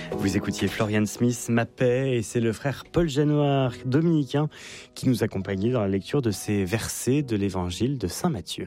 Vous écoutiez Florian Smith, Ma paix, et c'est le frère Paul Janoir, dominicain, qui nous accompagnait dans la lecture de ces versets de l'évangile de Saint Matthieu.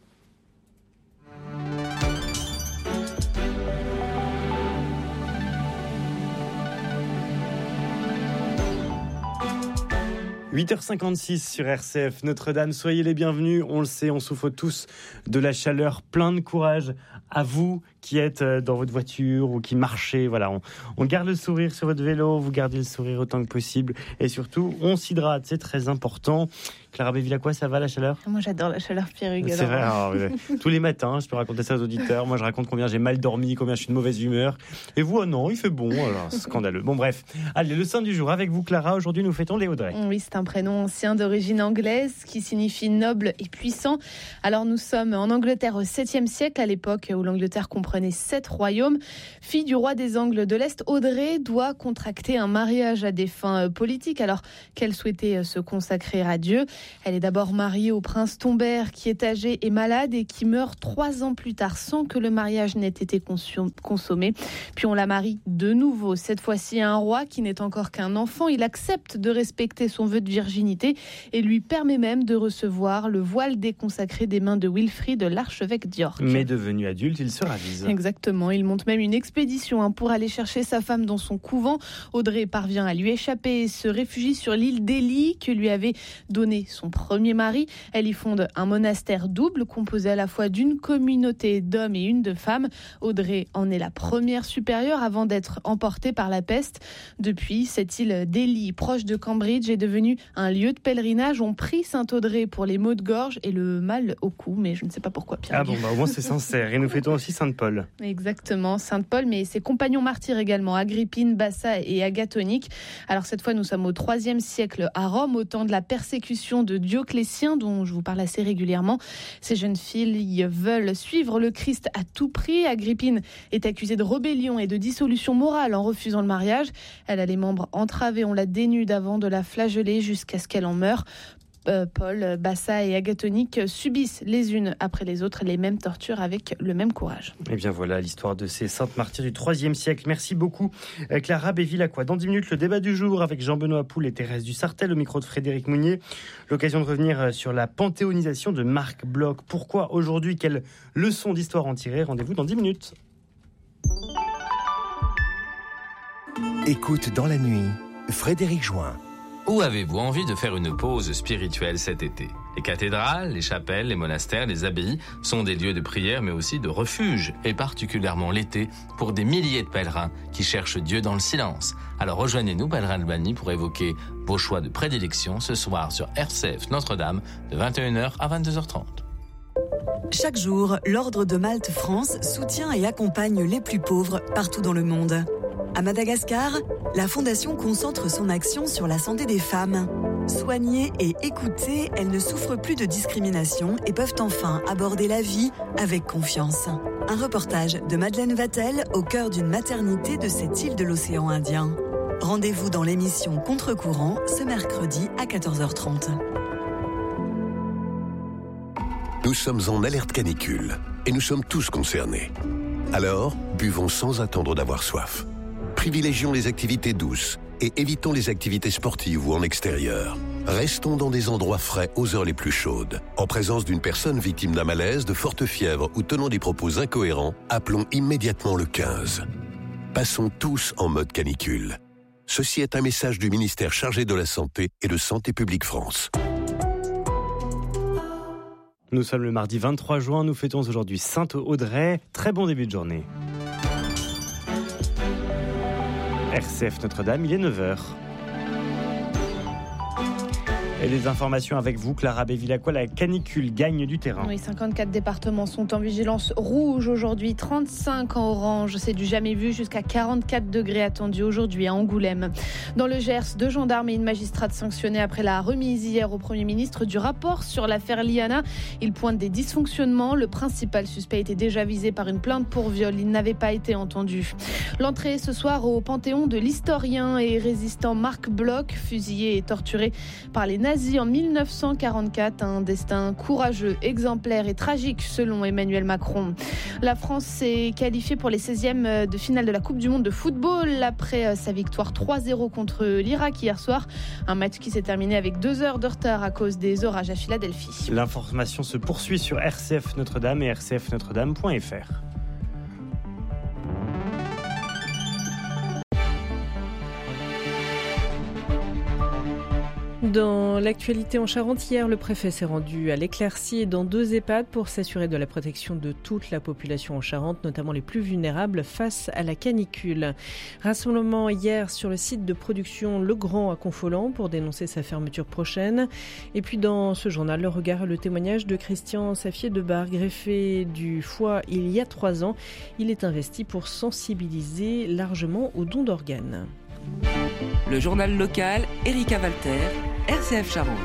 « 8h56 sur RCF, Notre-Dame, soyez les bienvenus. On le sait, on souffre tous de la chaleur, plein de courage à vous qui êtes dans votre voiture ou qui marchez. Voilà, on garde le sourire sur votre vélo, vous gardez le sourire autant que possible et surtout, on s'hydrate, c'est très important. Clara Bévilacqua, ça va la chaleur ? Moi j'adore la chaleur, Pierre Hugues. C'est vrai, alors, tous les matins, je peux raconter ça aux auditeurs. Moi je raconte combien j'ai mal dormi, combien je suis de mauvaise humeur. Et vous, oh non, il fait bon, alors scandaleux. Bon bref, allez, le saint du jour avec vous Clara, aujourd'hui nous fêtons les Audrey. Oui, c'est un prénom ancien d'origine anglaise qui signifie noble et puissant. Alors nous sommes en Angleterre au 7e siècle, à l'époque où l'Angleterre comprenait 7 royaumes. Fille du roi des Angles de l'Est, Audrey doit contracter un mariage à des fins politiques alors qu'elle souhaitait se consacrer à Dieu. Elle est d'abord mariée au prince Tombert qui est âgé et malade et qui meurt 3 ans plus tard sans que le mariage n'ait été consommé. Puis on la marie de nouveau, cette fois-ci à un roi qui n'est encore qu'un enfant. Il accepte de respecter son vœu de virginité et lui permet même de recevoir le voile déconsacré des mains de Wilfrid, l'archevêque d'York. Mais devenu adulte, il se ravise. Exactement, il monte même une expédition pour aller chercher sa femme dans son couvent. Audrey parvient à lui échapper et se réfugie sur l'île d'Ely que lui avait donné son premier mari. Elle y fonde un monastère double composé à la fois d'une communauté d'hommes et une de femmes. Audrey en est la première supérieure avant d'être emportée par la peste. Depuis, cette île d'Ely, proche de Cambridge, est devenue un lieu de pèlerinage. On prie Sainte-Audrey pour les maux de gorge et le mal au cou, mais je ne sais pas pourquoi, Pierre. Ah bon, au moins c'est sincère. Et nous fêtons aussi Sainte-Paul. Exactement, Sainte-Paul, mais ses compagnons martyrs également, Agrippine, Bassa et Agathonique. Alors cette fois, nous sommes au 3e siècle à Rome, au temps de la persécution de Dioclétien, dont je vous parle assez régulièrement. Ces jeunes filles veulent suivre le Christ à tout prix. Agrippine est accusée de rébellion et de dissolution morale en refusant le mariage. Elle a les membres entravés, on la dénude avant de la flageller jusqu'à ce qu'elle en meure. Paul, Bassa et Agathonique subissent les unes après les autres les mêmes tortures avec le même courage. Et bien voilà l'histoire de ces saintes martyrs du 3e siècle. Merci beaucoup Clara Bévilacqua. Dans 10 minutes, le débat du jour avec Jean-Benoît Poul et Thérèse Dussartel au micro de Frédéric Mounier. L'occasion de revenir sur la panthéonisation de Marc Bloch. Pourquoi aujourd'hui ? Quelle leçon d'histoire en tirer ? Rendez-vous dans 10 minutes. Écoute dans la nuit, Frédéric Join. Où avez-vous envie de faire une pause spirituelle cet été ? Les cathédrales, les chapelles, les monastères, les abbayes sont des lieux de prière mais aussi de refuge, et particulièrement l'été, pour des milliers de pèlerins qui cherchent Dieu dans le silence. Alors rejoignez-nous, Pèlerin Albany, pour évoquer vos choix de prédilection ce soir sur RCF Notre-Dame de 21h à 22h30. Chaque jour, l'Ordre de Malte France soutient et accompagne les plus pauvres partout dans le monde. À Madagascar, la Fondation concentre son action sur la santé des femmes. Soignées et écoutées, elles ne souffrent plus de discrimination et peuvent enfin aborder la vie avec confiance. Un reportage de Madeleine Vatel au cœur d'une maternité de cette île de l'océan Indien. Rendez-vous dans l'émission Contre-courant ce mercredi à 14h30. Nous sommes en alerte canicule et nous sommes tous concernés. Alors, buvons sans attendre d'avoir soif. Privilégions les activités douces et évitons les activités sportives ou en extérieur. Restons dans des endroits frais aux heures les plus chaudes. En présence d'une personne victime d'un malaise, de forte fièvre ou tenant des propos incohérents, appelons immédiatement le 15. Passons tous en mode canicule. Ceci est un message du ministère chargé de la Santé et de Santé publique France. Nous sommes le mardi 23 juin, nous fêtons aujourd'hui Sainte-Audrey. Très bon début de journée. RCF Notre-Dame, il est 9h. Et les informations avec vous, Clara Bévilacqua, la canicule gagne du terrain. Oui, 54 départements sont en vigilance rouge aujourd'hui, 35 en orange. C'est du jamais vu, jusqu'à 44 degrés attendus aujourd'hui à Angoulême. Dans le Gers, 2 gendarmes et une magistrate sanctionnés après la remise hier au Premier ministre du rapport sur l'affaire Liana. Il pointe des dysfonctionnements. Le principal suspect était déjà visé par une plainte pour viol. Il n'avait pas été entendu. L'entrée ce soir au Panthéon de l'historien et résistant Marc Bloch, fusillé et torturé par les nazis en 1944. Un destin courageux, exemplaire et tragique selon Emmanuel Macron. La France s'est qualifiée pour les 16e de finale de la Coupe du Monde de football après sa victoire 3-0 contre l'Irak hier soir. Un match qui s'est terminé avec 2 heures de retard à cause des orages à Philadelphie. L'information se poursuit sur RCF Notre-Dame et rcfnotredame.fr. Dans l'actualité en Charente, hier, le préfet s'est rendu à l'Éclaircie et dans 2 EHPAD pour s'assurer de la protection de toute la population en Charente, notamment les plus vulnérables face à la canicule. Rassemblement hier sur le site de production Le Grand à Confolens pour dénoncer sa fermeture prochaine. Et puis dans ce journal, le regard et le témoignage de Christian Safier-Debar, greffé du foie il y a 3 ans. Il est investi pour sensibiliser largement aux dons d'organes. Le journal local, Erika Walter, RCF Charente.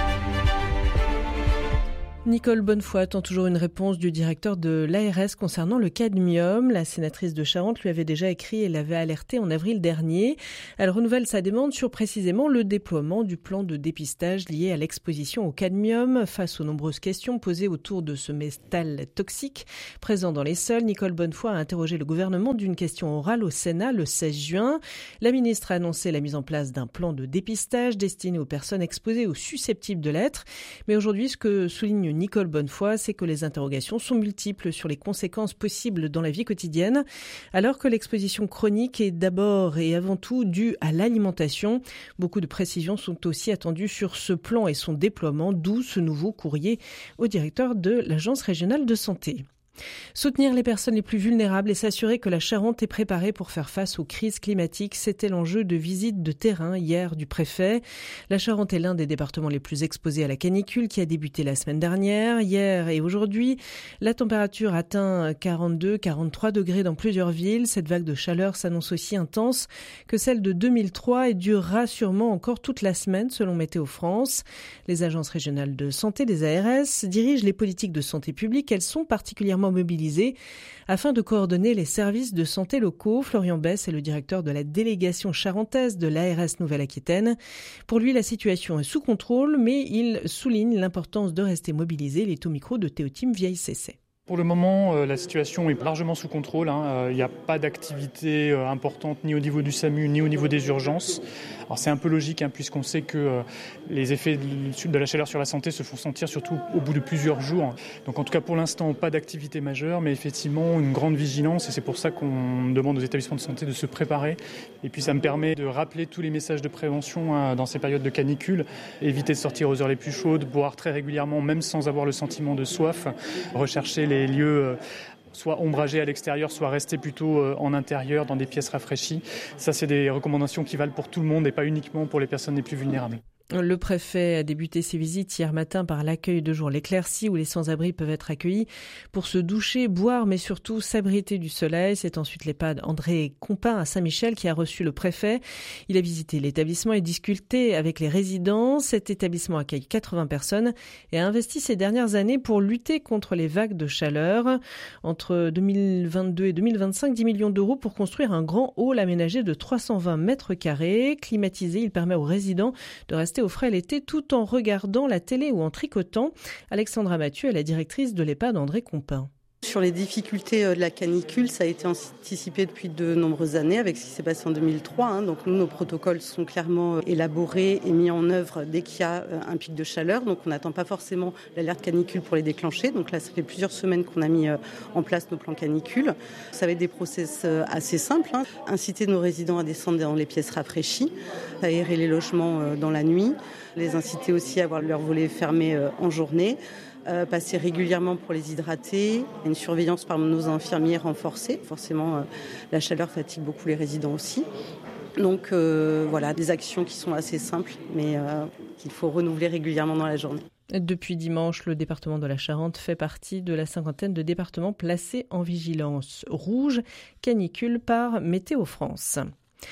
Nicole Bonnefoy attend toujours une réponse du directeur de l'ARS concernant le cadmium. La sénatrice de Charente lui avait déjà écrit et l'avait alerté en avril dernier. Elle renouvelle sa demande sur précisément le déploiement du plan de dépistage lié à l'exposition au cadmium. Face aux nombreuses questions posées autour de ce métal toxique présent dans les sols, Nicole Bonnefoy a interrogé le gouvernement d'une question orale au Sénat le 16 juin. La ministre a annoncé la mise en place d'un plan de dépistage destiné aux personnes exposées ou susceptibles de l'être. Mais aujourd'hui, ce que souligne Nicole Bonnefoy, c'est que les interrogations sont multiples sur les conséquences possibles dans la vie quotidienne, alors que l'exposition chronique est d'abord et avant tout due à l'alimentation. Beaucoup de précisions sont aussi attendues sur ce plan et son déploiement, d'où ce nouveau courrier au directeur de l'Agence régionale de santé. Soutenir les personnes les plus vulnérables et s'assurer que la Charente est préparée pour faire face aux crises climatiques, c'était l'enjeu de visite de terrain hier du préfet. La Charente est l'un des départements les plus exposés à la canicule qui a débuté la semaine dernière. Hier et aujourd'hui, la température atteint 42-43 degrés dans plusieurs villes. Cette vague de chaleur s'annonce aussi intense que celle de 2003 et durera sûrement encore toute la semaine selon Météo France. Les agences régionales de santé, les ARS, dirigent les politiques de santé publique. Elles sont particulièrement mobilisés afin de coordonner les services de santé locaux. Florian Bess est le directeur de la délégation charentaise de l'ARS Nouvelle-Aquitaine. Pour lui, la situation est sous contrôle, mais il souligne l'importance de rester mobilisé. Il est au micro de Théotime Vieille-Cessé. Pour le moment, la situation est largement sous contrôle. Il n'y a pas d'activité importante ni au niveau du SAMU ni au niveau des urgences. Alors c'est un peu logique puisqu'on sait que les effets de la chaleur sur la santé se font sentir surtout au bout de plusieurs jours. Donc en tout cas pour l'instant, pas d'activité majeure, mais effectivement une grande vigilance et c'est pour ça qu'on demande aux établissements de santé de se préparer. Et puis ça me permet de rappeler tous les messages de prévention dans ces périodes de canicule. Éviter de sortir aux heures les plus chaudes, boire très régulièrement même sans avoir le sentiment de soif, rechercher les lieux soit ombragés à l'extérieur, soit rester plutôt en intérieur dans des pièces rafraîchies. Ça, c'est des recommandations qui valent pour tout le monde et pas uniquement pour les personnes les plus vulnérables. Le préfet a débuté ses visites hier matin par l'accueil de jour l'Éclaircie où les sans-abri peuvent être accueillis pour se doucher, boire mais surtout s'abriter du soleil. C'est ensuite l'EHPAD André Compin à Saint-Michel qui a reçu le préfet. Il a visité l'établissement et discuté avec les résidents. Cet établissement accueille 80 personnes et a investi ces dernières années pour lutter contre les vagues de chaleur. Entre 2022 et 2025, 10 millions d'euros pour construire un grand hall aménagé de 320 mètres carrés. Climatisé, il permet aux résidents de rester au frais l'été tout en regardant la télé ou en tricotant. Alexandra Mathieu est la directrice de l'EHPAD André Compin. Sur les difficultés de la canicule, ça a été anticipé depuis de nombreuses années avec ce qui s'est passé en 2003. Donc nous, nos protocoles sont clairement élaborés et mis en œuvre dès qu'il y a un pic de chaleur. Donc on n'attend pas forcément l'alerte canicule pour les déclencher. Donc là, ça fait plusieurs semaines qu'on a mis en place nos plans canicule. Ça va être des process assez simples. Inciter nos résidents à descendre dans les pièces rafraîchies, aérer les logements dans la nuit, les inciter aussi à avoir leurs volets fermés en journée. Passer régulièrement pour les hydrater, une surveillance par nos infirmiers renforcée. Forcément, la chaleur fatigue beaucoup les résidents aussi. Donc voilà, des actions qui sont assez simples, mais qu'il faut renouveler régulièrement dans la journée. Depuis dimanche, le département de la Charente fait partie de la 50aine de départements placés en vigilance rouge, canicule par Météo France.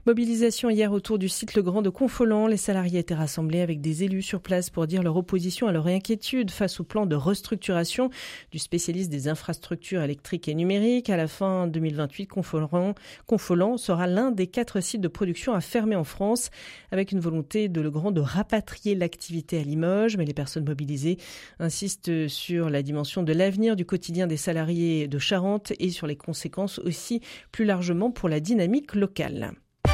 Mobilisation hier autour du site Le Grand de Confolens. Les salariés étaient rassemblés avec des élus sur place pour dire leur opposition à leur inquiétude face au plan de restructuration du spécialiste des infrastructures électriques et numériques. À la fin 2028, Confolens sera l'un des 4 sites de production à fermer en France, avec une volonté de Le Grand de rapatrier l'activité à Limoges. Mais les personnes mobilisées insistent sur la dimension de l'avenir du quotidien des salariés de Charente et sur les conséquences aussi plus largement pour la dynamique locale.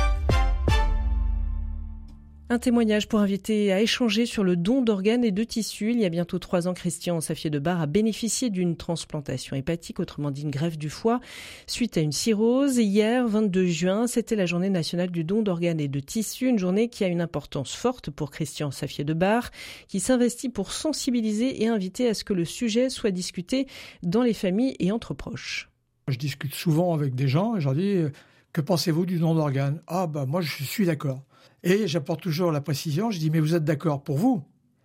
Un témoignage pour inviter à échanger sur le don d'organes et de tissus. Il y a bientôt 3 ans, Christian Safier de Bar a bénéficié d'une transplantation hépatique, autrement dit une greffe du foie, suite à une cirrhose. Hier, 22 juin, c'était la journée nationale du don d'organes et de tissus, une journée qui a une importance forte pour Christian Safier de Bar, qui s'investit pour sensibiliser et inviter à ce que le sujet soit discuté dans les familles et entre proches. Je discute souvent avec des gens et je leur dis « Que pensez-vous du don d'organes ?» « Ah moi je suis d'accord. » Et j'apporte toujours la précision, je dis « Mais vous êtes d'accord pour vous ?»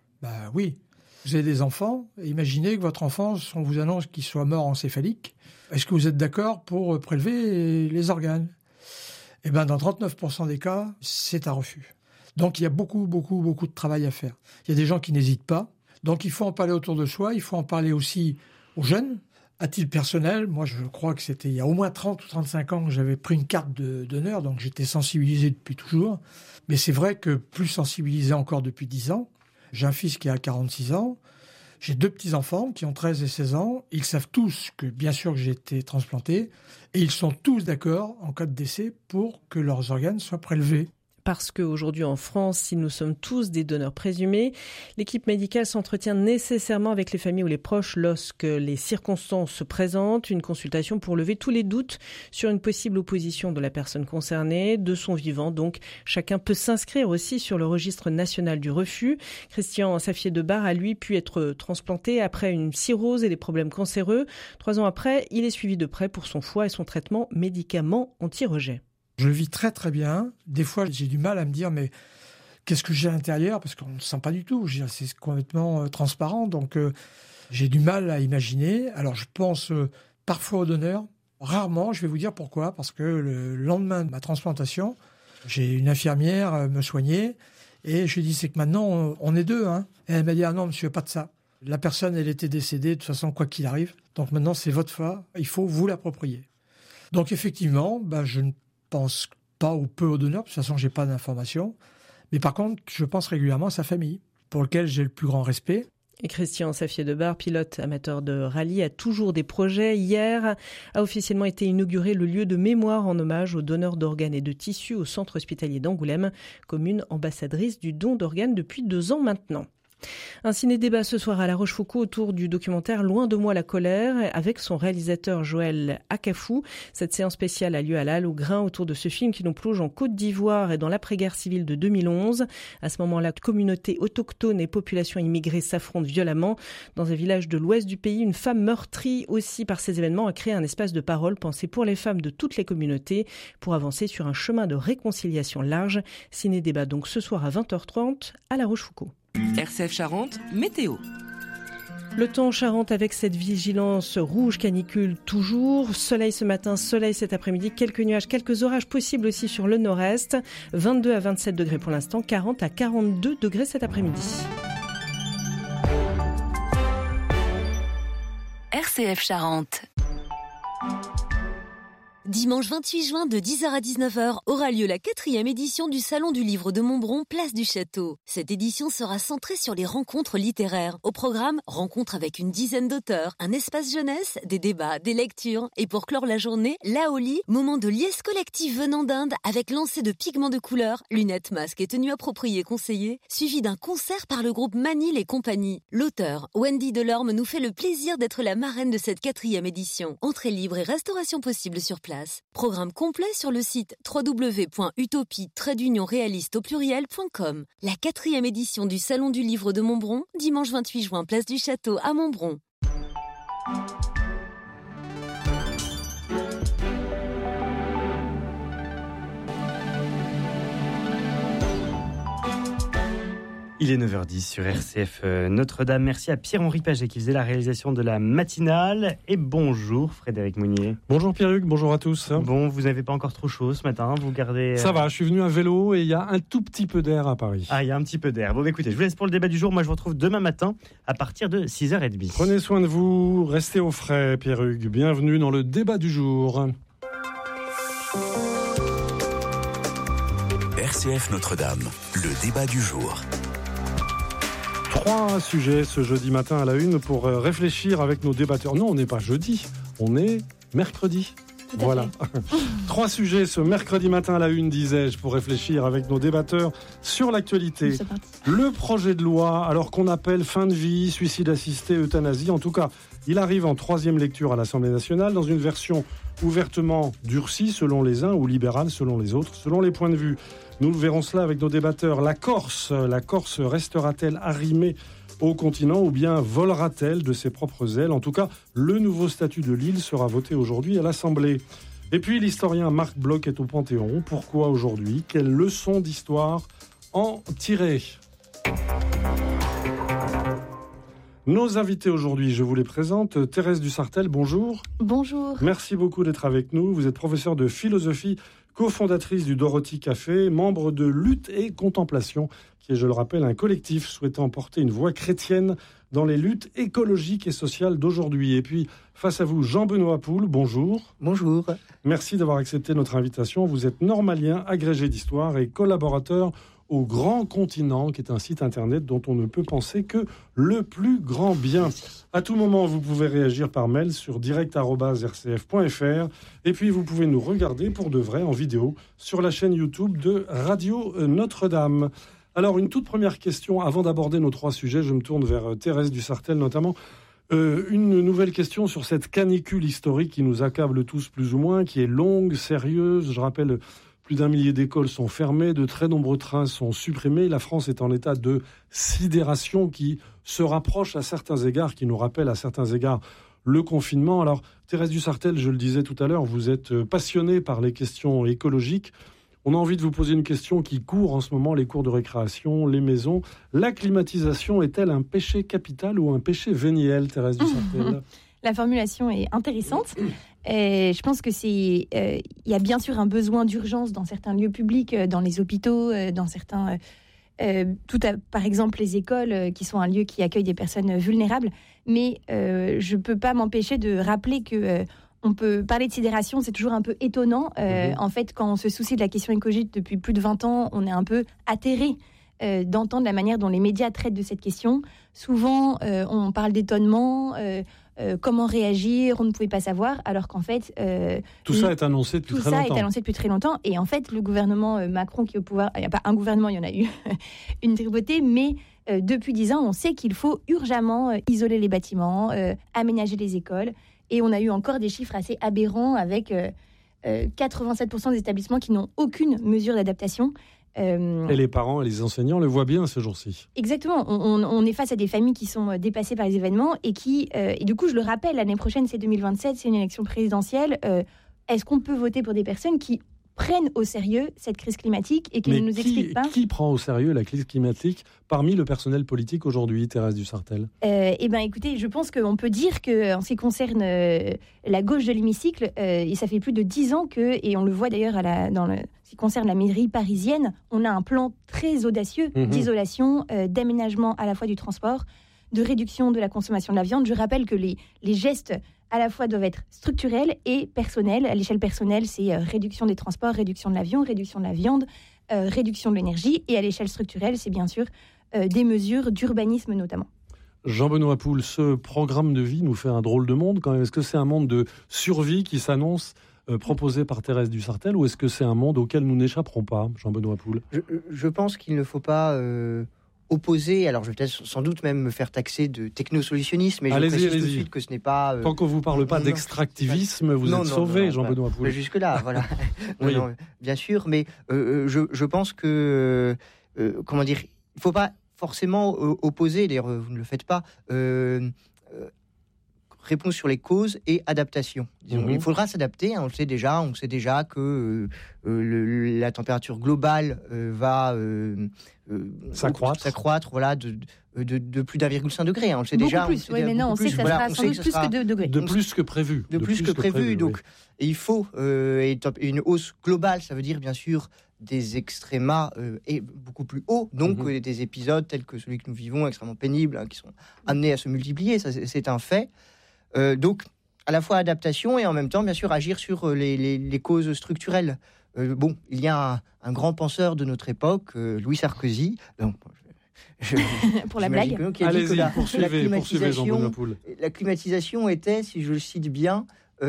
Oui. Vous avez des enfants, imaginez que votre enfant, on vous annonce qu'il soit mort encéphalique. Est-ce que vous êtes d'accord pour prélever les organes ? Dans 39% des cas, c'est un refus. Donc il y a beaucoup de travail à faire. Il y a des gens qui n'hésitent pas. Donc il faut en parler autour de soi, il faut en parler aussi aux jeunes. À titre personnel, moi je crois que c'était il y a au moins 30 ou 35 ans que j'avais pris une carte d'honneur, donc j'étais sensibilisé depuis toujours. Mais c'est vrai que plus sensibilisé encore depuis 10 ans. J'ai un fils qui a 46 ans, j'ai 2 petits-enfants qui ont 13 et 16 ans. Ils savent tous que bien sûr que j'ai été transplanté et ils sont tous d'accord en cas de décès pour que leurs organes soient prélevés. Parce qu'aujourd'hui en France, si nous sommes tous des donneurs présumés, l'équipe médicale s'entretient nécessairement avec les familles ou les proches lorsque les circonstances se présentent. Une consultation pour lever tous les doutes sur une possible opposition de la personne concernée, de son vivant. Donc chacun peut s'inscrire aussi sur le registre national du refus. Christian Safier de Bar a lui pu être transplanté après une cirrhose et des problèmes cancéreux. 3 ans après, il est suivi de près pour son foie et son traitement médicament anti-rejet. Je le vis très très bien. Des fois, j'ai du mal à me dire mais qu'est-ce que j'ai à l'intérieur ? Parce qu'on ne sent pas du tout. C'est complètement transparent. Donc j'ai du mal à imaginer. Alors je pense parfois au donneur. Rarement, je vais vous dire pourquoi. Parce que le lendemain de ma transplantation, j'ai une infirmière me soigner. Et je lui ai dit c'est que maintenant on est 2. Et elle m'a dit ah non monsieur, pas de ça. La personne elle était décédée de toute façon quoi qu'il arrive. Donc maintenant c'est votre foie. Il faut vous l'approprier. Donc effectivement, je ne pense pas ou peu au donneur, de toute façon, je n'ai pas d'informations. Mais par contre, je pense régulièrement à sa famille, pour laquelle j'ai le plus grand respect. Et Christian Safier de Bar, pilote amateur de rallye, a toujours des projets. Hier a officiellement été inauguré le lieu de mémoire en hommage aux donneurs d'organes et de tissus au centre hospitalier d'Angoulême, commune ambassadrice du don d'organes depuis 2 ans maintenant. Un ciné-débat ce soir à La Rochefoucauld autour du documentaire Loin de moi la colère avec son réalisateur Joël Akafou. Cette séance spéciale a lieu à la Halle au Grain autour de ce film qui nous plonge en Côte d'Ivoire et dans l'après-guerre civile de 2011. À ce moment-là, communautés autochtones et populations immigrées s'affrontent violemment. Dans un village de l'ouest du pays, une femme meurtrie aussi par ces événements a créé un espace de parole pensé pour les femmes de toutes les communautés pour avancer sur un chemin de réconciliation large. Ciné-débat donc ce soir à 20h30 à La Rochefoucauld. RCF Charente, météo. Le temps en Charente avec cette vigilance rouge canicule toujours. Soleil ce matin, soleil cet après-midi, quelques nuages, quelques orages possibles aussi sur le nord-est. 22 à 27 degrés pour l'instant, 40 à 42 degrés cet après-midi. RCF Charente. Dimanche 28 juin de 10h à 19h aura lieu la 4e édition du Salon du Livre de Montbron, place du Château. Cette édition sera centrée sur les rencontres littéraires. Au programme, rencontres avec une dizaine d'auteurs, un espace jeunesse, des débats, des lectures. Et pour clore la journée, l'Aoli, moment de liesse collective venant d'Inde avec lancer de pigments de couleur, lunettes, masques et tenues appropriées conseillées, suivi d'un concert par le groupe Manil et compagnie. L'auteur, Wendy Delorme, nous fait le plaisir d'être la marraine de cette 4e édition. Entrée libre et restauration possible sur place. Programme complet sur le site www.utopie-réaliste.com. La 4e édition du Salon du Livre de Montbron, dimanche 28 juin, place du Château à Montbron. Il est 9h10 sur RCF Notre-Dame. Merci à Pierre-Henri Paget qui faisait la réalisation de la matinale. Et bonjour Frédéric Mounier. Bonjour Pierre-Hugues, bonjour à tous. Bon, vous n'avez pas encore trop chaud ce matin, vous gardez... Ça va, je suis venu à vélo et il y a un tout petit peu d'air à Paris. Ah, il y a un petit peu d'air. Bon, écoutez, je vous laisse pour le débat du jour. Moi, je vous retrouve demain matin à partir de 6h30. Prenez soin de vous, restez au frais Pierre-Hugues. Bienvenue dans le débat du jour. RCF Notre-Dame, le débat du jour. 3 sujets ce jeudi matin à la une pour réfléchir avec nos débatteurs. Non, on n'est pas jeudi, on est mercredi. Voilà. 3 sujets ce mercredi matin à la une, disais-je, pour réfléchir avec nos débatteurs sur l'actualité. Le projet de loi, alors qu'on appelle fin de vie, suicide assisté, euthanasie, en tout cas, il arrive en 3e lecture à l'Assemblée nationale dans une version ouvertement durcie selon les uns ou libérale selon les autres, selon les points de vue. Nous verrons cela avec nos débatteurs. La Corse restera-t-elle arrimée au continent ou bien volera-t-elle de ses propres ailes ? En tout cas, le nouveau statut de l'île sera voté aujourd'hui à l'Assemblée. Et puis l'historien Marc Bloch est au Panthéon. Pourquoi aujourd'hui ? Quelle leçon d'histoire en tirer ? Nos invités aujourd'hui, je vous les présente. Thérèse Dussartel, bonjour. Bonjour. Merci beaucoup d'être avec nous. Vous êtes professeure de philosophie, cofondatrice du Dorothy Café, membre de Lutte et Contemplation, qui est, je le rappelle, un collectif souhaitant porter une voix chrétienne dans les luttes écologiques et sociales d'aujourd'hui. Et puis, face à vous, Jean-Benoît Poul, bonjour. Bonjour. Merci d'avoir accepté notre invitation. Vous êtes normalien, agrégé d'histoire et collaborateur au Grand Continent, qui est un site internet dont on ne peut penser que le plus grand bien. À tout moment, vous pouvez réagir par mail sur direct@rcf.fr et puis vous pouvez nous regarder pour de vrai en vidéo sur la chaîne YouTube de Radio Notre-Dame. Alors, une toute première question, avant d'aborder nos 3 sujets, je me tourne vers Thérèse Dussartel notamment. Une nouvelle question sur cette canicule historique qui nous accable tous plus ou moins, qui est longue, sérieuse. Je rappelle, plus d'1 millier d'écoles sont fermées, de très nombreux trains sont supprimés. La France est en état de sidération qui se rapproche à certains égards, qui nous rappelle à certains égards le confinement. Alors, Thérèse Dussartel, je le disais tout à l'heure, vous êtes passionnée par les questions écologiques. On a envie de vous poser une question qui court en ce moment, les cours de récréation, les maisons. La climatisation est-elle un péché capital ou un péché véniel, Thérèse Dussartel ? La formulation est intéressante. Et je pense que il y a bien sûr un besoin d'urgence dans certains lieux publics, dans les hôpitaux, dans certains, par exemple les écoles, qui sont un lieu qui accueille des personnes vulnérables. Mais je peux pas m'empêcher de rappeler que on peut parler de sidération, c'est toujours un peu étonnant. En fait, quand on se soucie de la question écologique depuis plus de 20 ans, on est un peu atterré d'entendre la manière dont les médias traitent de cette question. Souvent, on parle d'étonnement. Comment réagir, on ne pouvait pas savoir, alors qu'en fait... tout ça est annoncé depuis très longtemps. Tout ça est annoncé depuis très longtemps, et en fait, le gouvernement Macron qui est au pouvoir, il n'y a pas un gouvernement, il y en a eu une tripotée, mais depuis 10 ans, on sait qu'il faut urgemment isoler les bâtiments, aménager les écoles, et on a eu encore des chiffres assez aberrants avec 87% des établissements qui n'ont aucune mesure d'adaptation. Et les parents et les enseignants le voient bien ce jour-ci. Exactement. On est face à des familles qui sont dépassées par les événements et et du coup, je le rappelle, l'année prochaine, c'est 2027, c'est une élection présidentielle. Est-ce qu'on peut voter pour des personnes qui prennent au sérieux cette crise climatique et qui ne nous expliquent pas... Qui prend au sérieux la crise climatique parmi le personnel politique aujourd'hui, Thérèse Dussartel ? Écoutez, je pense qu'on peut dire qu'en ce qui concerne la gauche de l'hémicycle, et ça fait plus de 10 ans et on le voit d'ailleurs ce qui concerne la mairie parisienne, on a un plan très audacieux d'isolation, d'aménagement à la fois du transport, de réduction de la consommation de la viande. Je rappelle que les gestes à la fois doivent être structurels et personnels. À l'échelle personnelle, c'est réduction des transports, réduction de l'avion, réduction de la viande, réduction de l'énergie. Et à l'échelle structurelle, c'est bien sûr des mesures d'urbanisme notamment. Jean-Benoît Poul, ce programme de vie nous fait un drôle de monde quand même. Est-ce que c'est un monde de survie qui s'annonce proposé par Thérèse Dussartel, ou est-ce que c'est un monde auquel nous n'échapperons pas, Jean-Benoît Poul ? Je pense qu'il ne faut pas opposer, alors je vais peut-être sans doute même me faire taxer de technosolutionnisme, mais je précise tout de suite que ce n'est pas... Tant qu'on ne vous parle pas d'extractivisme, vous êtes sauvé, Jean-Benoît Poul. Jusque-là, voilà. Non, bien sûr, mais je pense que... comment dire, il ne faut pas forcément opposer, d'ailleurs vous ne le faites pas, réponse sur les causes et adaptation. Il faudra s'adapter, on sait déjà que la température globale va s'accroître de plus d'1,5 degré. On le sait déjà. Plus, mais non, on sait que ça sera sans doute plus que 2 degrés. De plus que prévu. De plus que prévu. Donc, et il faut une hausse globale, ça veut dire bien sûr des extrémas et beaucoup plus hauts, donc des épisodes tels que celui que nous vivons, extrêmement pénibles, qui sont amenés à se multiplier, ça c'est un fait. Donc, à la fois adaptation et en même temps, bien sûr, agir sur les causes structurelles. Il y a un grand penseur de notre époque, Louis Sarkozy, pour la blague. Allez-y, poursuivez Jean-Benoît Poul. La climatisation était, si je le cite bien,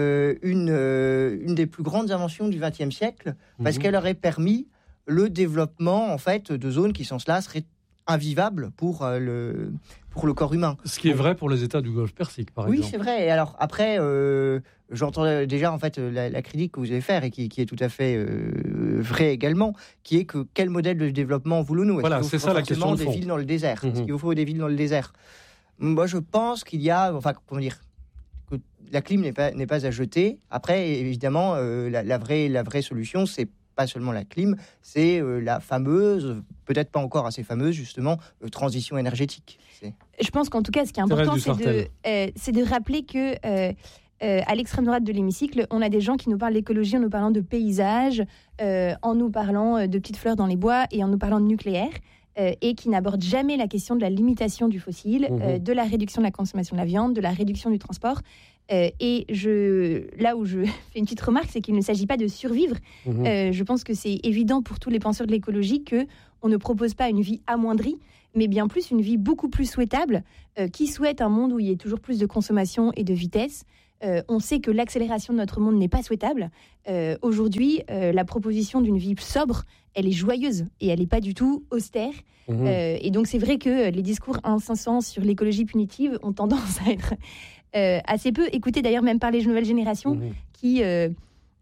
une des plus grandes inventions du XXe siècle, parce qu'elle aurait permis le développement en fait de zones qui sans cela seraient invivables pour le corps humain. Ce qui est vrai pour les États du Golfe Persique, par exemple. Oui, c'est vrai. Et alors après, j'entends déjà en fait la critique que vous allez faire et qui est tout à fait vraie également, qui est que quel modèle de développement voulons-nous ? Voilà, c'est ça la question de fond. Des villes dans le désert. Est-ce qu'il vous faut des villes dans le désert ? Moi, je pense qu'il y a, que la clim n'est pas à jeter. Après, évidemment, la vraie solution, c'est pas seulement la clim, c'est la fameuse, peut-être pas encore assez fameuse, justement, transition énergétique. Je pense qu'en tout cas, ce qui est important, c'est de rappeler que à l'extrême droite de l'hémicycle, on a des gens qui nous parlent d'écologie en nous parlant de paysage, en nous parlant de petites fleurs dans les bois et en nous parlant de nucléaire. Et qui n'aborde jamais la question de la limitation du fossile, de la réduction de la consommation de la viande, de la réduction du transport. Et là où je fais une petite remarque, c'est qu'il ne s'agit pas de survivre. Je pense que c'est évident pour tous les penseurs de l'écologie qu'on ne propose pas une vie amoindrie, mais bien plus une vie beaucoup plus souhaitable, qui souhaite un monde où il y ait toujours plus de consommation et de vitesse. On sait que l'accélération de notre monde n'est pas souhaitable. Aujourd'hui, la proposition d'une vie sobre, elle est joyeuse et elle n'est pas du tout austère. Et donc c'est vrai que les discours insensants sur l'écologie punitive ont tendance à être assez peu écoutés, d'ailleurs même par les nouvelles générations qui ne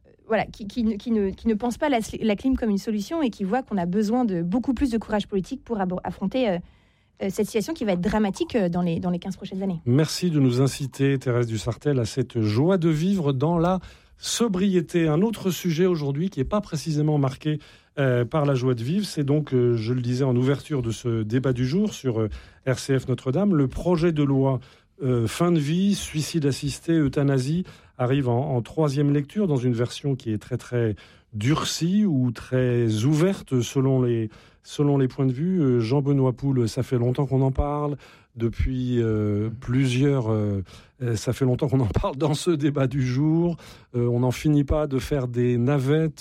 pensent pas la clim comme une solution et qui voient qu'on a besoin de beaucoup plus de courage politique pour affronter cette situation qui va être dramatique dans les 15 prochaines années. Merci de nous inciter, Thérèse Dussartel, à cette joie de vivre dans la sobriété. Un autre sujet aujourd'hui qui n'est pas précisément marqué par la joie de vivre, c'est donc, je le disais en ouverture de ce débat du jour sur RCF Notre-Dame, le projet de loi fin de vie, suicide assisté, euthanasie arrive en troisième lecture dans une version qui est très très durcie ou très ouverte selon les points de vue. Jean-Benoît Poul, ça fait longtemps qu'on en parle. Depuis ça fait longtemps qu'on en parle dans ce débat du jour. On n'en finit pas de faire des navettes.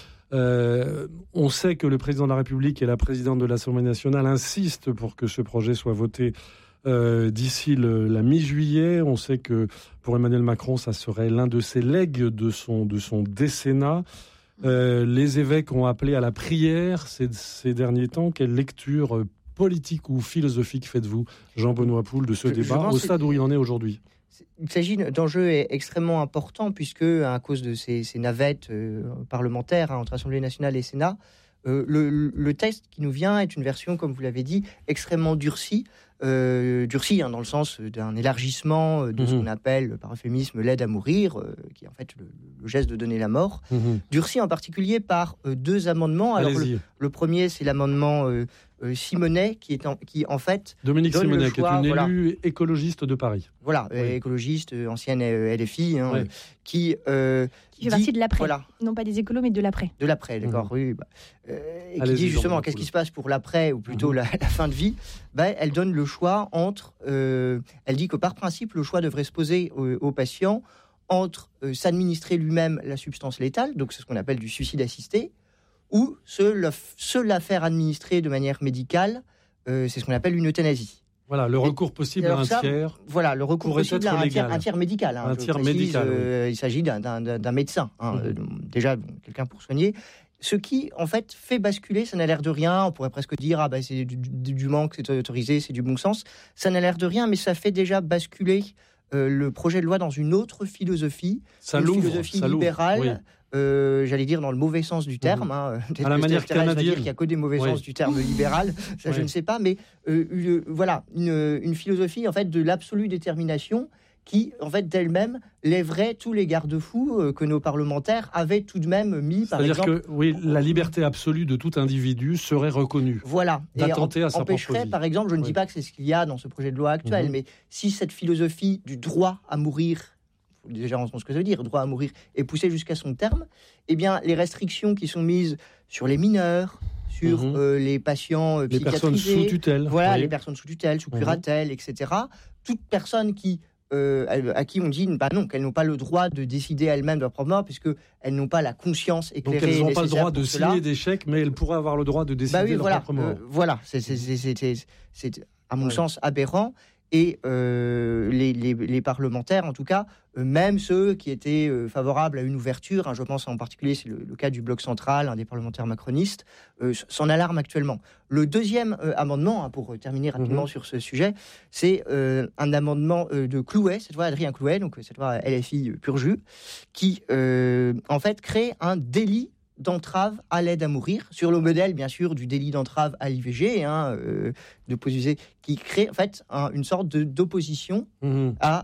On sait que le président de la République et la présidente de l'Assemblée nationale insistent pour que ce projet soit voté d'ici la mi-juillet. On sait que pour Emmanuel Macron, ça serait l'un de ses legs de son décennat. Les évêques ont appelé à la prière ces derniers temps. Quelle lecture politique ou philosophique faites-vous, Jean-Benoît Poul, de ce débat au stade où il en est aujourd'hui ? Il s'agit d'enjeux extrêmement importants puisque, à cause de ces navettes parlementaires entre Assemblée nationale et Sénat, le texte qui nous vient est une version, comme vous l'avez dit, extrêmement durcie. Dans le sens d'un élargissement de ce qu'on appelle par euphémisme l'aide à mourir, qui est en fait le geste de donner la mort. Durci en particulier par deux amendements. Alors le premier, c'est l'amendement Simonet, qui en fait Dominique Simonet, qui est une élue écologiste de Paris. Voilà, écologiste, ancienne LFI, qui fait partie de l'après. Non pas des écolos, mais de l'après. De l'après, d'accord, oui. Et qui dit justement qu'est-ce qui se passe pour l'après, ou plutôt la fin de vie. Elle donne le choix entre... elle dit que par principe, le choix devrait se poser au patient entre s'administrer lui-même la substance létale, donc c'est ce qu'on appelle du suicide assisté, ou se la faire administrer de manière médicale, c'est ce qu'on appelle une euthanasie. Voilà, le recours possible à un tiers. Voilà, le recours possible à un tiers médical. Un tiers médical. Il s'agit d'un médecin, déjà quelqu'un pour soigner. Ce qui, en fait, fait basculer, ça n'a l'air de rien, on pourrait presque dire, c'est du manque, c'est autorisé, c'est du bon sens. Ça n'a l'air de rien, mais ça fait déjà basculer le projet de loi dans une autre philosophie, philosophie libérale, j'allais dire dans le mauvais sens du terme. À la manière canadienne. Il n'y a que des mauvais sens du terme libéral, ça je ne sais pas, mais une philosophie, en fait, de l'absolue détermination qui, en fait, d'elle-même, lèverait tous les garde-fous que nos parlementaires avaient tout de même mis, par exemple... C'est-à-dire que, oui, la liberté absolue de tout individu serait reconnue. Voilà. D'attenter à sa propre empêcherait, vie. par exemple, je ne dis pas que c'est ce qu'il y a dans ce projet de loi actuel, mais si cette philosophie du droit à mourir, déjà on sait ce que ça veut dire, droit à mourir, est poussée jusqu'à son terme, eh bien, les restrictions qui sont mises sur les mineurs, sur les patients psychiatrisés, les personnes sous tutelle, voilà, les personnes sous tutelle, sous curatelle, etc. Toute personne à qui on dit non, qu'elles n'ont pas le droit de décider elles-mêmes de leur propre mort, puisqu'elles n'ont pas la conscience éclairée. Donc elles n'ont pas le droit de cela. signer des chèques, mais elles pourraient avoir le droit de décider de leur propre mort. Voilà, c'est à mon sens aberrant. Et les parlementaires, en tout cas, même ceux qui étaient favorables à une ouverture, je pense en particulier, c'est le cas du Bloc central, un des parlementaires macronistes, s'en alarment actuellement. Le deuxième amendement, pour terminer rapidement sur ce sujet, c'est un amendement de Clouet, cette fois Adrien Clouet, donc cette fois LFI pur jus, qui en fait crée un délit d'entrave à l'aide à mourir, sur le modèle, bien sûr, du délit d'entrave à l'IVG, de poser, qui crée en fait une sorte d'opposition à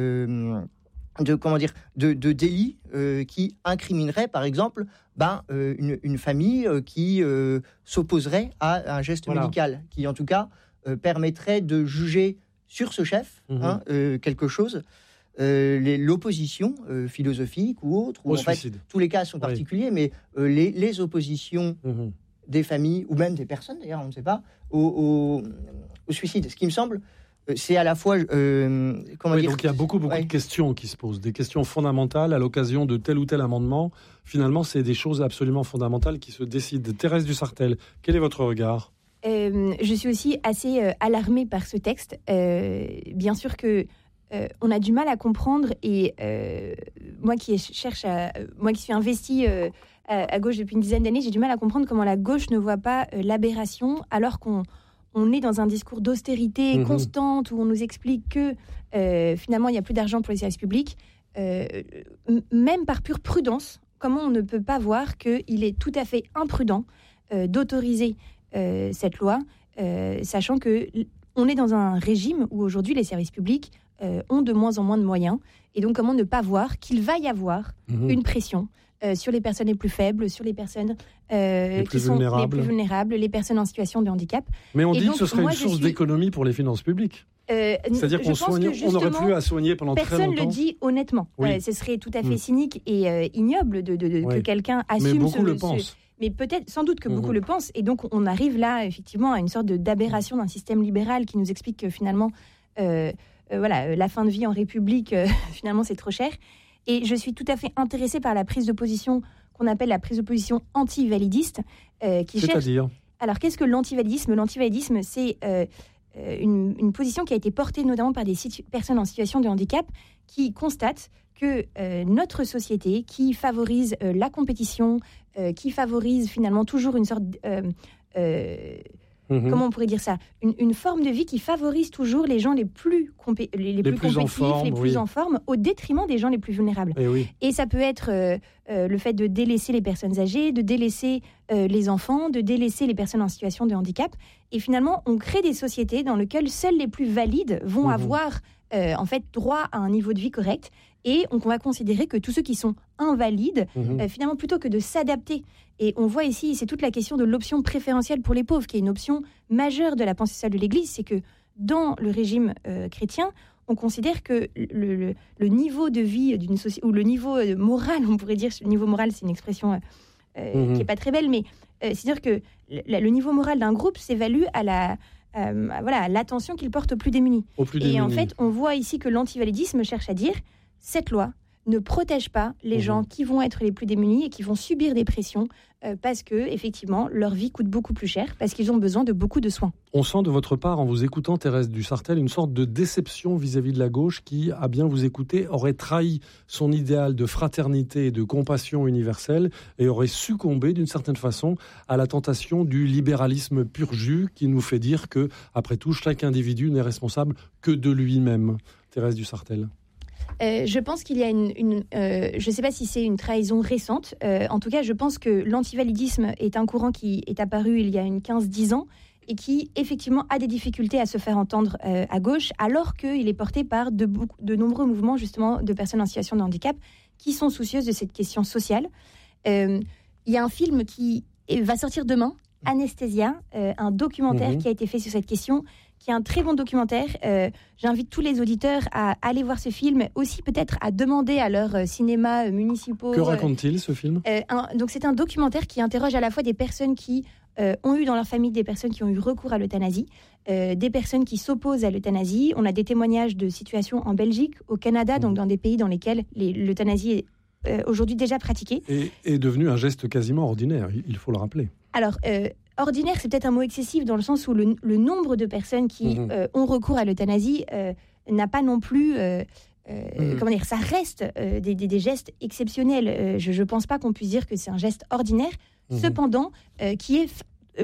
de délit qui incriminerait, par exemple, une famille qui s'opposerait à un geste médical, qui en tout cas permettrait de juger sur ce chef quelque chose. L'opposition philosophique ou autre, ou en fait, tous les cas sont particuliers, mais les oppositions des familles, ou même des personnes d'ailleurs, on ne sait pas, au suicide. Ce qui me semble, c'est à la fois... donc il y a beaucoup de questions qui se posent, des questions fondamentales à l'occasion de tel ou tel amendement. Finalement, c'est des choses absolument fondamentales qui se décident. Thérèse Dussartel, quel est votre regard ? Je suis aussi assez alarmée par ce texte. Bien sûr que on a du mal à comprendre, et moi qui suis investie à gauche depuis une dizaine d'années, j'ai du mal à comprendre comment la gauche ne voit pas l'aberration, alors qu'on est dans un discours d'austérité constante où on nous explique que finalement il n'y a plus d'argent pour les services publics. Même par pure prudence, comment on ne peut pas voir qu'il est tout à fait imprudent d'autoriser cette loi, sachant qu'on est dans un régime où aujourd'hui les services publics ont de moins en moins de moyens, et donc comment ne pas voir qu'il va y avoir une pression sur les personnes les plus faibles, sur les personnes qui sont les plus vulnérables, les personnes en situation de handicap. Mais on dit que ce serait une source d'économie pour les finances publiques. C'est-à-dire qu'on n'aurait plus à soigner pendant très longtemps. Personne ne le dit honnêtement. Ce serait tout à fait cynique et ignoble que quelqu'un assume. Mais beaucoup le pensent. Mais peut-être, sans doute que beaucoup le pensent. Et donc on arrive là effectivement à une sorte d'aberration d'un système libéral qui nous explique que finalement... la fin de vie en République, finalement, c'est trop cher. Et je suis tout à fait intéressée par la prise de position qu'on appelle la prise de position anti-validiste. C'est-à-dire ? Alors, qu'est-ce que l'antivalidisme ? L'antivalidisme, c'est une position qui a été portée notamment par des personnes en situation de handicap qui constatent que notre société, qui favorise la compétition, qui favorise finalement toujours une sorte... comment on pourrait dire ça ? Une forme de vie qui favorise toujours les gens les plus compétitifs, les plus en forme, au détriment des gens les plus vulnérables. Et ça peut être le fait de délaisser les personnes âgées, de délaisser les enfants, de délaisser les personnes en situation de handicap. Et finalement, on crée des sociétés dans lesquelles seuls les plus valides vont avoir en fait droit à un niveau de vie correct. Et on va considérer que tous ceux qui sont invalides, finalement, plutôt que de s'adapter. Et on voit ici, c'est toute la question de l'option préférentielle pour les pauvres, qui est une option majeure de la pensée sociale de l'Église. C'est que dans le régime chrétien, on considère que le niveau de vie d'une société, ou le niveau moral, on pourrait dire, le niveau moral, c'est une expression qui n'est pas très belle, mais c'est-à-dire que le niveau moral d'un groupe s'évalue à l'attention qu'il porte aux plus démunis. Et en fait, on voit ici que l'antivalidisme cherche à dire cette loi ne protège pas les gens qui vont être les plus démunis et qui vont subir des pressions parce que, effectivement, leur vie coûte beaucoup plus cher, parce qu'ils ont besoin de beaucoup de soins. On sent de votre part, en vous écoutant, Thérèse Dussartel, une sorte de déception vis-à-vis de la gauche qui, à bien vous écouter, aurait trahi son idéal de fraternité et de compassion universelle et aurait succombé, d'une certaine façon, à la tentation du libéralisme pur jus qui nous fait dire que, après tout, chaque individu n'est responsable que de lui-même. Thérèse Dussartel. Je pense qu'il y a je ne sais pas si c'est une trahison récente. En tout cas, je pense que l'antivalidisme est un courant qui est apparu il y a 15-10 ans et qui effectivement a des difficultés à se faire entendre à gauche, alors qu'il est porté par de nombreux mouvements justement de personnes en situation de handicap qui sont soucieuses de cette question sociale. Il y a un film qui va sortir demain, Anesthésia, un documentaire qui a été fait sur cette question, qui est un très bon documentaire. J'invite tous les auditeurs à aller voir ce film, aussi peut-être à demander à leurs cinémas municipaux. Que raconte-t-il, ce film ? Donc c'est un documentaire qui interroge à la fois des personnes qui ont eu dans leur famille des personnes qui ont eu recours à l'euthanasie, des personnes qui s'opposent à l'euthanasie. On a des témoignages de situations en Belgique, au Canada, donc dans des pays dans lesquels l'euthanasie est aujourd'hui déjà pratiquée. Et est devenu un geste quasiment ordinaire, il faut le rappeler. Alors, ordinaire, c'est peut-être un mot excessif dans le sens où le nombre de personnes qui ont recours à l'euthanasie n'a pas non plus... comment dire, ça reste des gestes exceptionnels. Je ne pense pas qu'on puisse dire que c'est un geste ordinaire, cependant, qui est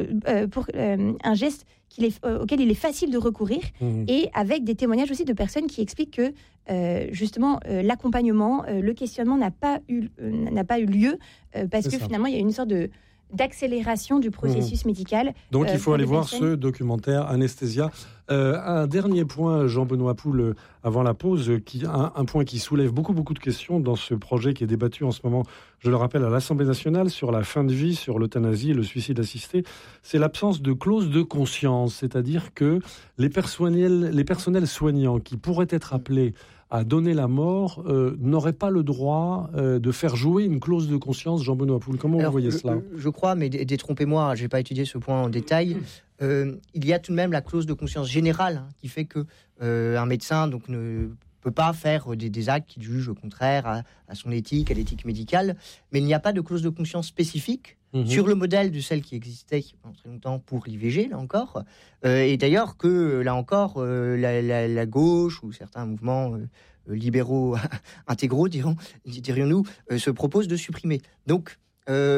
un geste auquel il est facile de recourir, et avec des témoignages aussi de personnes qui expliquent que justement l'accompagnement, le questionnement n'a pas eu lieu parce que finalement il y a une sorte d'accélération du processus médical. Donc il faut aller voir ce documentaire Anesthésia. Un dernier point, Jean-Benoît Poul, avant la pause, un point qui soulève beaucoup de questions dans ce projet qui est débattu en ce moment, je le rappelle, à l'Assemblée nationale, sur la fin de vie, sur l'euthanasie et le suicide assisté, c'est l'absence de clause de conscience, c'est-à-dire que les personnels soignants qui pourraient être appelés à donner la mort n'auraient pas le droit de faire jouer une clause de conscience. Jean-Benoît Poul, comment vous voyez cela ? Je crois, mais détrompez-moi, je n'ai pas étudié ce point en détail. Il y a tout de même la clause de conscience générale qui fait que un médecin donc, ne peut pas faire des actes qu'il juge contraires à son éthique, à l'éthique médicale, mais il n'y a pas de clause de conscience spécifique sur le modèle de celle qui existait pendant très longtemps pour l'IVG, là encore. Et d'ailleurs que, là encore, la gauche ou certains mouvements libéraux intégraux, dirions-nous, se proposent de supprimer. Donc,